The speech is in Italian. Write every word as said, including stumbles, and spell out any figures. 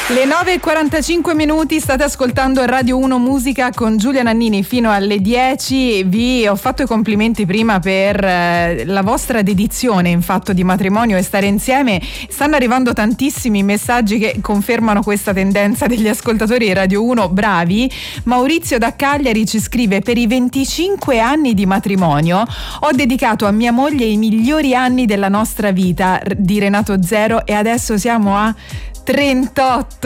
Le nove e quarantacinque minuti, state ascoltando Radio uno Musica con Giulia Nannini fino alle dieci. Vi ho fatto i complimenti prima per eh, la vostra dedizione in fatto di matrimonio e stare insieme. Stanno arrivando tantissimi messaggi che confermano questa tendenza degli ascoltatori di Radio uno, bravi. Maurizio da Cagliari ci scrive: per i venticinque anni di matrimonio ho dedicato a mia moglie i migliori anni della nostra vita, di Renato Zero, e adesso siamo a trentotto.